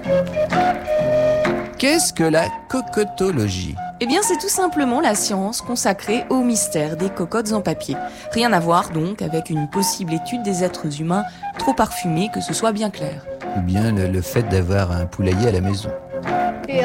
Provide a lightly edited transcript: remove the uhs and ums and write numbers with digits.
Qu'est-ce que la cocotologie ? Eh bien, c'est tout simplement la science consacrée au mystère des cocottes en papier. Rien à voir donc avec une possible étude des êtres humains trop parfumés que ce soit bien clair. Ou bien le fait d'avoir un poulailler à la maison.